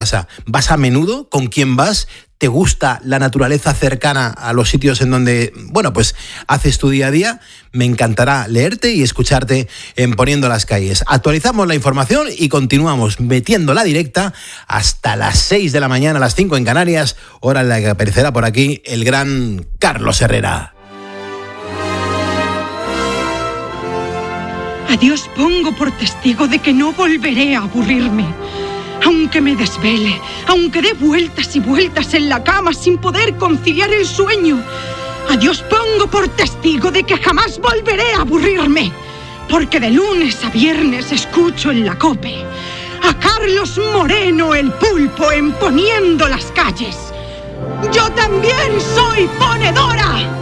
casa. ¿Vas a menudo? ¿Con quién vas? ¿Te gusta la naturaleza cercana a los sitios en donde, bueno, pues haces tu día a día? Me encantará leerte y escucharte en Poniendo las Calles. Actualizamos la información y continuamos metiendo la directa hasta las 6 de la mañana, a las 5 en Canarias, hora en la que aparecerá por aquí el gran Carlos Herrera. A Dios pongo por testigo de que no volveré a aburrirme. Aunque me desvele, aunque dé vueltas y vueltas en la cama sin poder conciliar el sueño, a Dios pongo por testigo de que jamás volveré a aburrirme, porque de lunes a viernes escucho en la COPE a Carlos Moreno el Pulpo en Poniendo las Calles. ¡Yo también soy ponedora!